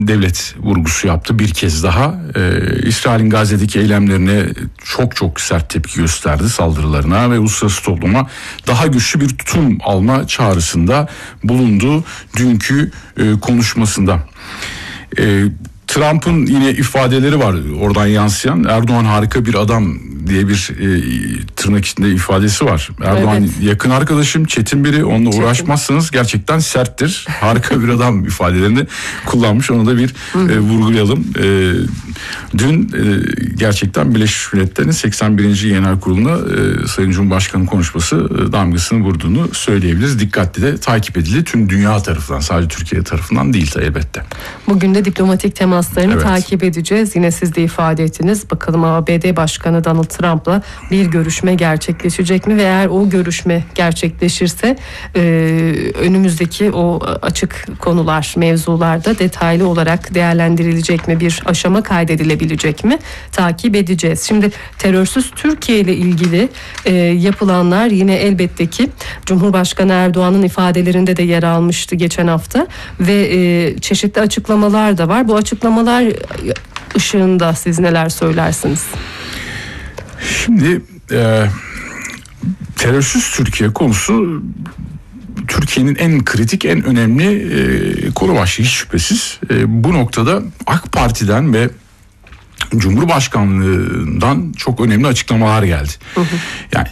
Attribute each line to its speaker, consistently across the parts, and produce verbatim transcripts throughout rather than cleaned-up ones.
Speaker 1: devlet vurgusu yaptı bir kez daha. Ee, İsrail'in Gazze'deki eylemlerine çok çok sert tepki gösterdi, saldırılarına ve uluslararası topluma daha güçlü bir tutum alma çağrısında bulundu dünkü e, konuşmasında. E, Trump'ın yine ifadeleri var oradan yansıyan. Erdoğan harika bir adam diye bir e, tırnak içinde ifadesi var. Erdoğan evet. yakın arkadaşım, çetin biri, onunla çetin. uğraşmazsanız gerçekten serttir. Harika bir adam ifadelerini kullanmış. Onu da bir e, vurgulayalım. E, dün e, gerçekten Birleşmiş Milletler'in seksen birinci Genel Kurulu'na e, Sayın Cumhurbaşkanı'nın konuşması e, damgasını vurduğunu söyleyebiliriz. Dikkatli de takip edildi. Tüm dünya tarafından, sadece Türkiye tarafından değil de elbette.
Speaker 2: Bugün de diplomatik temaslarını
Speaker 1: evet.
Speaker 2: takip edeceğiz. Yine siz de ifade ettiniz. Bakalım A B D Başkanı Donald Trump'la bir görüşme gerçekleşecek mi ve eğer o görüşme gerçekleşirse e, önümüzdeki o açık konular, mevzularda detaylı olarak değerlendirilecek mi, bir aşama kaydedilebilecek mi takip edeceğiz. Şimdi terörsüz Türkiye ile ilgili e, yapılanlar yine elbette ki Cumhurbaşkanı Erdoğan'ın ifadelerinde de yer almıştı geçen hafta ve e, çeşitli açıklamalar da var. Bu açıklamalar ışığında siz neler söylersiniz?
Speaker 1: Şimdi e, terörsüz Türkiye konusu Türkiye'nin en kritik, en önemli e, konu başlığı hiç şüphesiz. E, bu noktada AK Parti'den ve Cumhurbaşkanlığından çok önemli açıklamalar geldi. Hı hı. Yani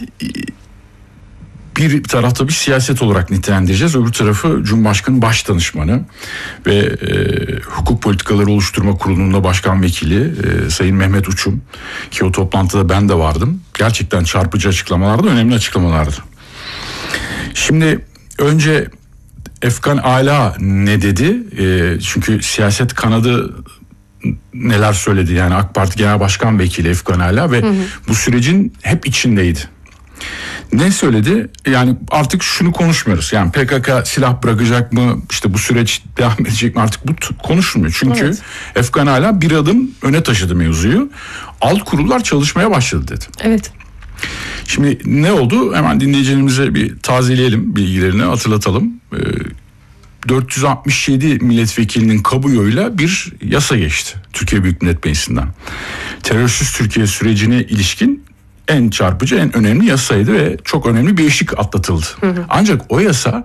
Speaker 1: bir tarafta bir siyaset olarak nitelendireceğiz. Öbür tarafı Cumhurbaşkanı Başdanışmanı ve e, Hukuk Politikaları Oluşturma Kurulu'nda başkan vekili e, Sayın Mehmet Uçum, ki o toplantıda ben de vardım. Gerçekten çarpıcı açıklamalardı, önemli açıklamalardı. Şimdi önce Efkan Ala ne dedi? E, çünkü siyaset kanadı neler söyledi? Yani AK Parti Genel Başkan Vekili Efkan Ala ve hı hı. bu sürecin hep içindeydi. Ne söyledi? Yani artık şunu konuşmuyoruz. Yani P K K silah bırakacak mı? İşte bu süreç devam edecek mi? Artık bu t- konuşulmuyor. Çünkü evet. Efkan hala bir adım öne taşıdı mevzuyu. Alt kurullar çalışmaya başladı dedi.
Speaker 2: Evet.
Speaker 1: Şimdi ne oldu? Hemen dinleyicilerimize bir tazeleyelim, bilgilerini hatırlatalım. Ee, dört yüz altmış yedi milletvekilinin kabulüyle bir yasa geçti Türkiye Büyük Millet Meclisi'nden. Terörsüz Türkiye sürecine ilişkin en çarpıcı, en önemli yasaydı ve çok önemli bir eşik atlatıldı. Hı hı. Ancak o yasa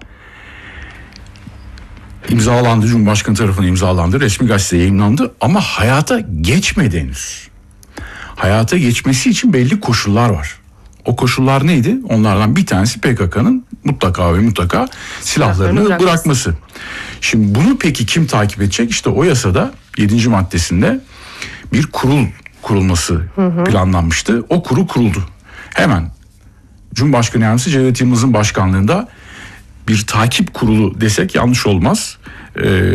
Speaker 1: imzalandı, Cumhurbaşkanı tarafından imzalandı, resmi gazetede yayınlandı ama hayata geçmedi henüz. Hayata geçmesi için belli koşullar var. O koşullar neydi? Onlardan bir tanesi P K K'nın mutlaka ve mutlaka silahlarını bırakması. bırakması. Şimdi bunu peki kim takip edecek? İşte o yasada yedinci maddesinde bir kurul kurulması hı hı. planlanmıştı. O kurul kuruldu. Hemen Cumhurbaşkanı Yardımcısı Cevdet Yılmaz'ın başkanlığında bir takip kurulu desek yanlış olmaz. Ee,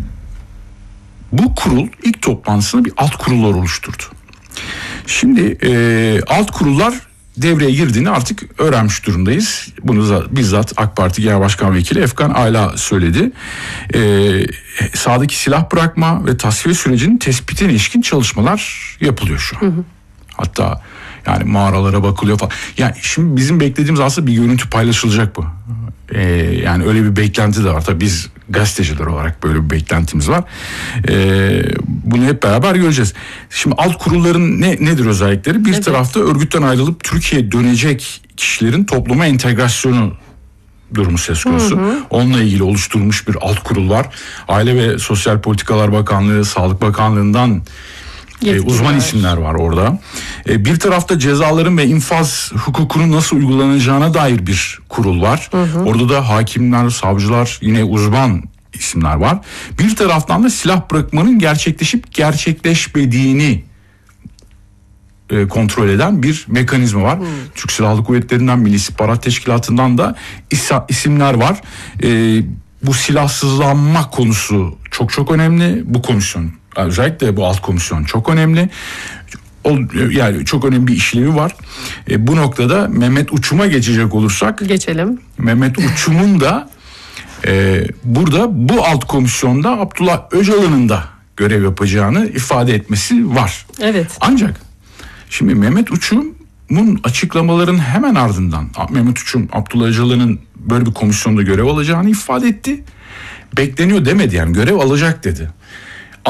Speaker 1: bu kurul ilk toplantısını bir alt kurullar oluşturdu. Şimdi e, alt kurullar devreye girdiğini artık öğrenmiş durumdayız. Bunu bizzat AK Parti Genel Başkan Vekili Efkan Ala söyledi. Ee, sahadaki silah bırakma ve tasfiye sürecinin tespitine ilişkin çalışmalar yapılıyor şu an. Hı hı. Hatta yani mağaralara bakılıyor falan. Yani şimdi bizim beklediğimiz aslında bir görüntü paylaşılacak bu. Ee, yani öyle bir beklenti de var. Tabii biz gazeteciler olarak böyle bir beklentimiz var. Ee, bunu hep beraber göreceğiz. Şimdi alt kurulların ne nedir özellikleri? Bir evet. tarafta örgütten ayrılıp Türkiye'ye dönecek kişilerin topluma entegrasyonu durumu söz konusu. Hı hı. Onunla ilgili oluşturulmuş bir alt kurul var. Aile ve Sosyal Politikalar Bakanlığı, Sağlık Bakanlığı'ndan E, uzman isimler var orada. E, bir tarafta cezaların ve infaz hukukunun nasıl uygulanacağına dair bir kurul var. Hı hı. Orada da hakimler, savcılar, yine uzman isimler var. Bir taraftan da silah bırakmanın gerçekleşip gerçekleşmediğini e, kontrol eden bir mekanizma var. Hı. Türk Silahlı Kuvvetleri'nden, Milli İstihbarat Teşkilatı'ndan da is- isimler var. E, bu silahsızlanma konusu çok çok önemli. Bu komisyon, özellikle bu alt komisyon çok önemli. O, yani çok önemli bir işlevi var. E, bu noktada Mehmet Uçum'a geçecek olursak.
Speaker 2: Geçelim.
Speaker 1: Mehmet Uçum'un da e, burada bu alt komisyonda Abdullah Öcalan'ın da görev yapacağını ifade etmesi var.
Speaker 2: Evet.
Speaker 1: Ancak şimdi Mehmet Uçum'un açıklamaların hemen ardından Mehmet Uçum Abdullah Öcalan'ın böyle bir komisyonda görev alacağını ifade etti. Bekleniyor demedi, yani görev alacak dedi.